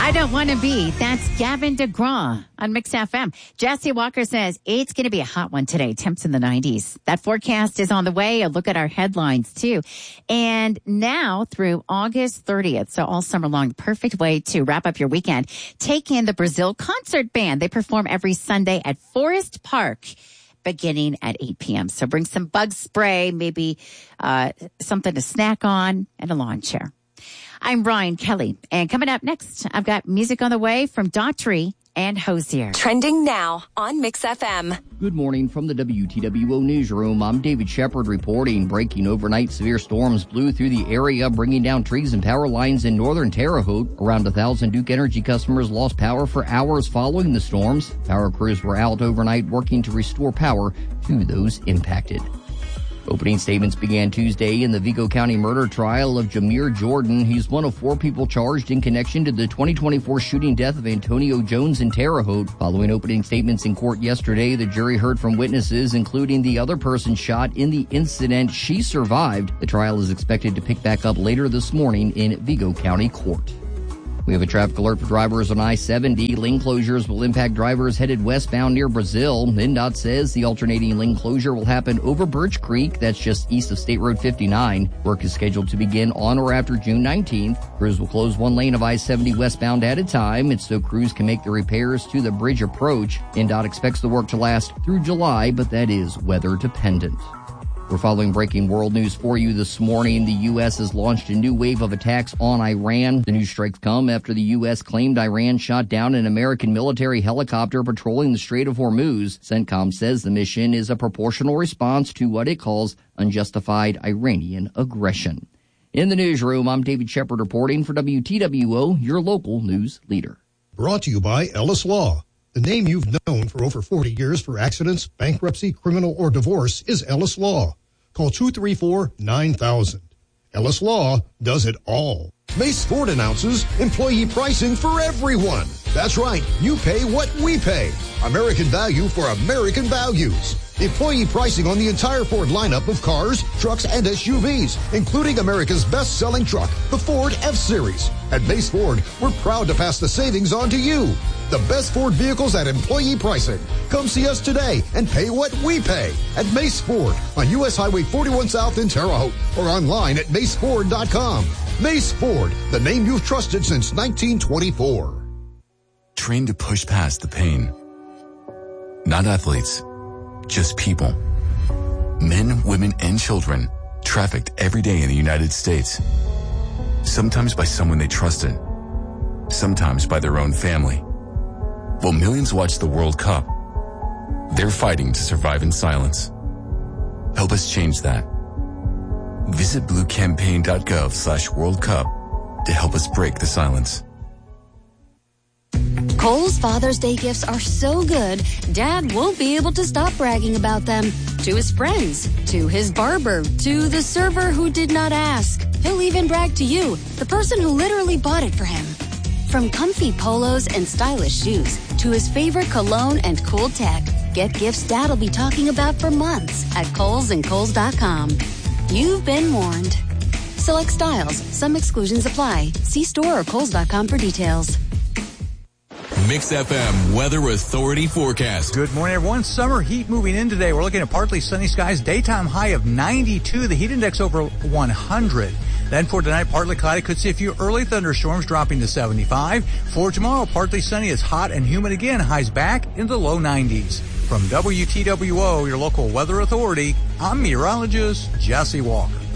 I don't want to be. That's Gavin DeGraw on Mix FM. Jesse Walker says it's going to be a hot one today. Temps in the 90s. That forecast is on the way. A look at our headlines too. And now through August 30th, so all summer long, the perfect way to wrap up your weekend. Take in the Brazil Concert Band. They perform every Sunday at Forest Park, beginning at 8 p.m. So bring some bug spray, maybe something to snack on, and a lawn chair. I'm Ryan Kelly, and coming up next, I've got music on the way from Daughtry and Hosier. Trending now on Mix FM. Good morning from the WTWO newsroom. I'm David Shepard reporting. Breaking overnight severe storms blew through the area, bringing down trees and power lines in northern Terre Haute. Around 1,000 Duke Energy customers lost power for hours following the storms. Power crews were out overnight working to restore power to those impacted. Opening statements began Tuesday in the Vigo County murder trial of Jamir Jordan. He's one of 4 people charged in connection to the 2024 shooting death of Antonio Jones in Terre Haute. Following opening statements in court yesterday, the jury heard from witnesses, including the other person shot in the incident. She survived. The trial is expected to pick back up later this morning in Vigo County Court. We have a traffic alert for drivers on I-70. Lane closures will impact drivers headed westbound near Brazil. MnDOT says the alternating lane closure will happen over Birch Creek. That's just east of State Road 59. Work is scheduled to begin on or after June 19th. Crews will close one lane of I-70 westbound at a time. It's so crews can make the repairs to the bridge approach. MnDOT expects the work to last through July, but that is weather dependent. We're following breaking world news for you this morning. The U.S. has launched a new wave of attacks on Iran. The new strikes come after the U.S. claimed Iran shot down an American military helicopter patrolling the Strait of Hormuz. CENTCOM says the mission is a proportional response to what it calls unjustified Iranian aggression. In the newsroom, I'm David Shepard reporting for WTWO, your local news leader. Brought to you by Ellis Law. The name you've known for over 40 years for accidents, bankruptcy, criminal, or divorce is Ellis Law. Call 234-9000. Ellis Law does it all. Mace Ford announces employee pricing for everyone. That's right. You pay what we pay. American value for American values. Employee pricing on the entire Ford lineup of cars, trucks, and SUVs, including America's best-selling truck, the Ford F-Series. At Mace Ford, we're proud to pass the savings on to you. The best Ford vehicles at employee pricing. Come see us today and pay what we pay at Mace Ford on U.S. Highway 41 South in Terre Haute or online at maceford.com. Mace Ford, the name you've trusted since 1924. Trained to push past the pain. Not athletes, just people. Men, women, and children trafficked every day in the United States. Sometimes by someone they trusted. Sometimes by their own family. While millions watch the World Cup, they're fighting to survive in silence. Help us change that. Visit bluecampaign.gov/World Cup to help us break the silence. Kohl's Father's Day gifts are so good, Dad won't be able to stop bragging about them. To his friends, to his barber, to the server who did not ask. He'll even brag to you, the person who literally bought it for him. From comfy polos and stylish shoes to his favorite cologne and cool tech, get gifts Dad'll be talking about for months at Kohl's and Kohl's.com. You've been warned. Select styles. Some exclusions apply. See store or Kohl's.com for details. Mix FM Weather Authority forecast. Good morning, everyone. Summer heat moving in today. We're looking at partly sunny skies. Daytime high of 92. The heat index over 100. Then for tonight, partly cloudy. Could see a few early thunderstorms dropping to 75. For tomorrow, partly sunny. It's hot and humid again. Highs back in the low 90s. From WTWO, your local weather authority, I'm meteorologist Jesse Walker.